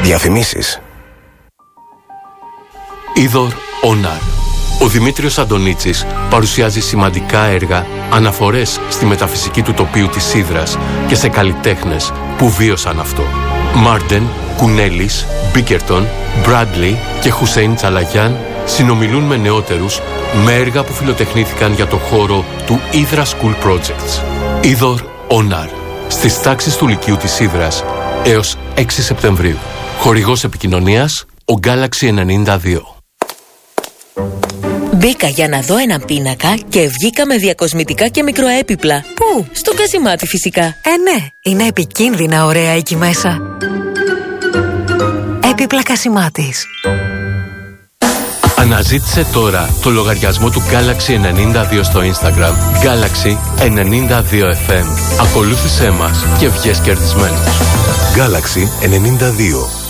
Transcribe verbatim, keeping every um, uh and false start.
Διαφημίσεις. Είδωρ Ονάρ. Ο Δημήτριος Αντωνίτσης παρουσιάζει σημαντικά έργα, αναφορές στη μεταφυσική του τοπίου της Ύδρας και σε καλλιτέχνες που βίωσαν αυτό. Μάρντεν, Κουνέλης, Μπίκερτον, Μπράντλι και Χουσέιν Τσαλαγιάν συνομιλούν με νεότερους με έργα που φιλοτεχνήθηκαν για το χώρο του Ύδρα School Projects. Είδωρ Ονάρ. Στις τάξεις του Λυκείου της Ύδρας έως έξι Σεπτεμβρίου. Χορηγός επικοινωνίας, ο Galaxy ενενήντα δύο. Μπήκα για να δω έναν πίνακα και βγήκα με διακοσμητικά και μικροέπιπλα. Πού? Στο Κασιμάτι φυσικά. Ε, ναι, είναι επικίνδυνα ωραία εκεί μέσα. Έπιπλα Κασιμάτης. Αναζήτησε τώρα το λογαριασμό του Galaxy ενενήντα δύο στο Instagram. Galaxy ενενήντα δύο εφ εμ. Ακολούθησέ μας και βγες κερδισμένος. Galaxy ενενήντα δύο.